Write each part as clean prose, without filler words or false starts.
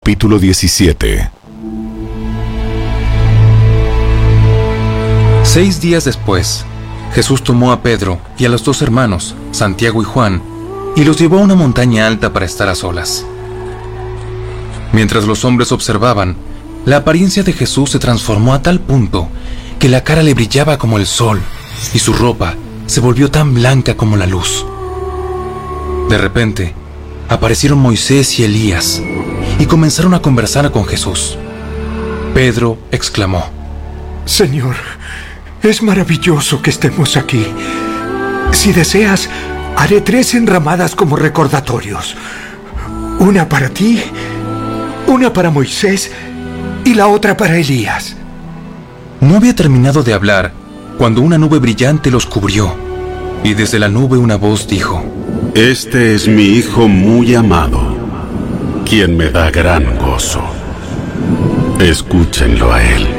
capítulo 17. 6 días después, Jesús tomó a Pedro y a los 2 hermanos, Santiago y Juan, y los llevó a una montaña alta para estar a solas. Mientras los hombres observaban, la apariencia de Jesús se transformó a tal punto que la cara le brillaba como el sol y su ropa se volvió tan blanca como la luz. De repente, aparecieron Moisés y Elías y comenzaron a conversar con Jesús. Pedro exclamó: Señor, es maravilloso que estemos aquí. Si deseas, haré 3 enramadas como recordatorios. Una para ti, una para Moisés y la otra para Elías. No había terminado de hablar cuando una nube brillante los cubrió, y desde la nube una voz dijo: Este es mi Hijo muy amado, quien me da gran gozo. Escúchenlo a él.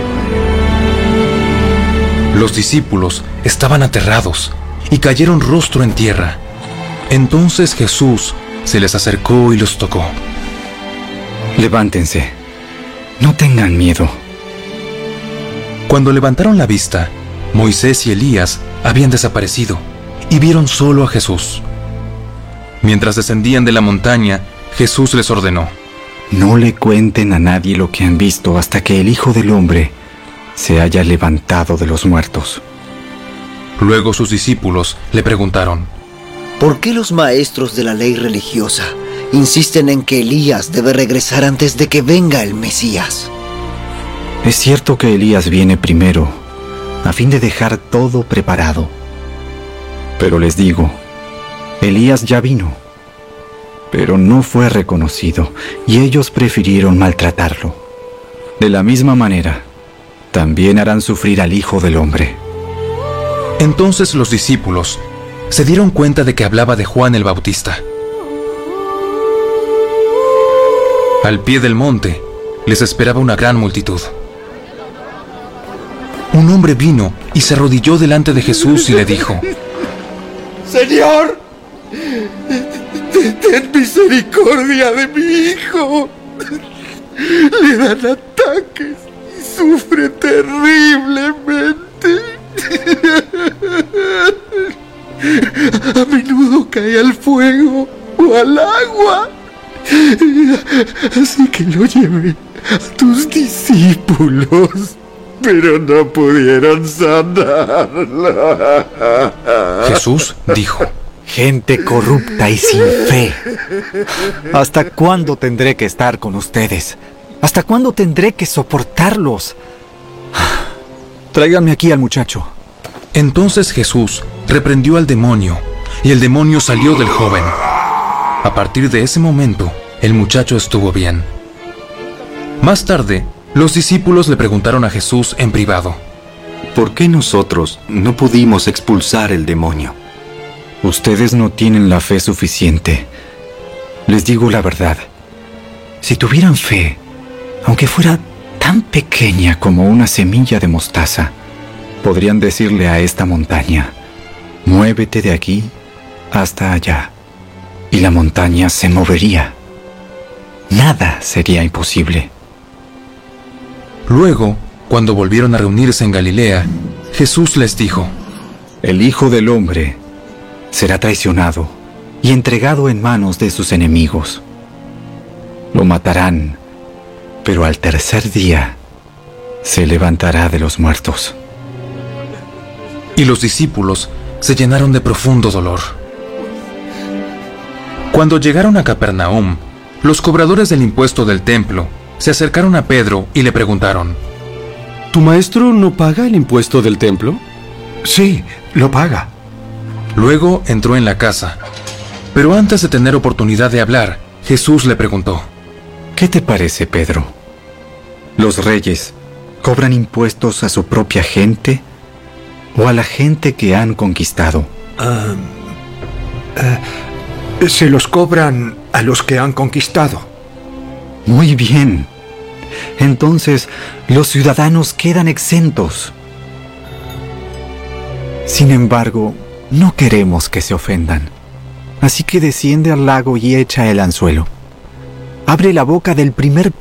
Los discípulos estaban aterrados y cayeron rostro en tierra. Entonces Jesús se les acercó y los tocó. Levántense, no tengan miedo. Cuando levantaron la vista, Moisés y Elías habían desaparecido y vieron solo a Jesús. Mientras descendían de la montaña, Jesús les ordenó: No le cuenten a nadie lo que han visto hasta que el Hijo del Hombre se haya levantado de los muertos. Luego sus discípulos le preguntaron: ¿Por qué los maestros de la ley religiosa insisten en que Elías debe regresar antes de que venga el Mesías? Es cierto que Elías viene primero, a fin de dejar todo preparado. Pero les digo, Elías ya vino, pero no fue reconocido, y ellos prefirieron maltratarlo. De la misma manera, también harán sufrir al Hijo del Hombre. Entonces los discípulos se dieron cuenta de que hablaba de Juan el Bautista. Al pie del monte les esperaba una gran multitud. Un hombre vino y se arrodilló delante de Jesús y le dijo: Señor, ten misericordia de mi hijo. Le dan ataques y sufre terriblemente. A menudo cae al fuego o al agua. Así que lo llevé a tus discípulos, pero no pudieron sanarlo. Jesús dijo: Gente corrupta y sin fe. ¿Hasta cuándo tendré que estar con ustedes? ¿Hasta cuándo tendré que soportarlos? Tráiganme aquí al muchacho. Entonces Jesús reprendió al demonio, y el demonio salió del joven. A partir de ese momento, el muchacho estuvo bien. Más tarde, los discípulos le preguntaron a Jesús en privado: ¿Por qué nosotros no pudimos expulsar el demonio? Ustedes no tienen la fe suficiente. Les digo la verdad. Si tuvieran fe, aunque fuera tan pequeña como una semilla de mostaza, podrían decirle a esta montaña: muévete de aquí hasta allá, y la montaña se movería. Nada sería imposible. Luego, cuando volvieron a reunirse en Galilea, Jesús les dijo: El Hijo del Hombre será traicionado y entregado en manos de sus enemigos. Lo matarán, pero al tercer día se levantará de los muertos. Y los discípulos se llenaron de profundo dolor. Cuando llegaron a Capernaum, los cobradores del impuesto del templo se acercaron a Pedro y le preguntaron: ¿Tu maestro no paga el impuesto del templo? Sí, lo paga. Luego entró en la casa, pero antes de tener oportunidad de hablar, Jesús le preguntó: ¿Qué te parece, Pedro? ¿Los reyes cobran impuestos a su propia gente o a la gente que han conquistado? Se los cobran a los que han conquistado. Muy bien. Entonces, los ciudadanos quedan exentos. Sin embargo, no queremos que se ofendan. Así que desciende al lago y echa el anzuelo. Abre la boca del primer